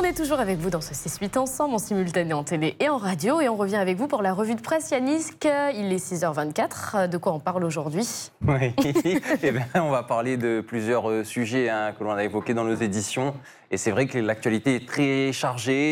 On est toujours avec vous dans ce 6-8 ensemble, en simultané en télé et en radio. Et on revient avec vous pour la revue de presse. Yannick, il est 6h24. De quoi on parle aujourd'hui? Oui, eh bien, on va parler de plusieurs sujets que l'on a évoqués dans nos éditions. Et c'est vrai que l'actualité est très chargée.